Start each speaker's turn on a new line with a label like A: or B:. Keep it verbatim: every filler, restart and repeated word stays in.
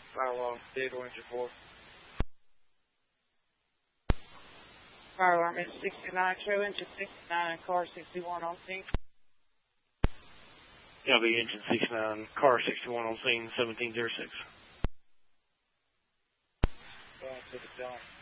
A: Fire alarm, vehicle engine four.
B: Fire alarm is sixty-nine, show engine sixty-nine, car sixty-one on scene.
C: Copy, engine sixty-nine, car sixty-one on scene, seventeen oh six.
A: Going to the John.